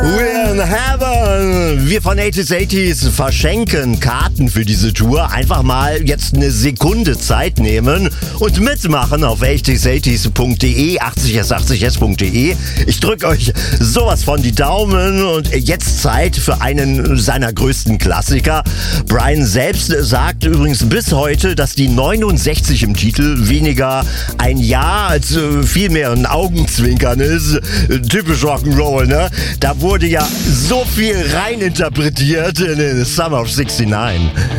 We're in heaven. Wir von 80s verschenken Karten für diese Tour. Einfach mal jetzt eine Sekunde Zeit nehmen und mitmachen auf 80s.de, 80s80s.de. Ich drücke euch sowas von die Daumen und jetzt Zeit für einen seiner größten Klassiker. Brian selbst sagt übrigens bis heute, dass die 69 im Titel weniger ein Ja als vielmehr ein Augenzwinkern ist. Typisch Rock'n'Roll, ne? Da wurde ja so viel reininterpretiert in den Summer of 69.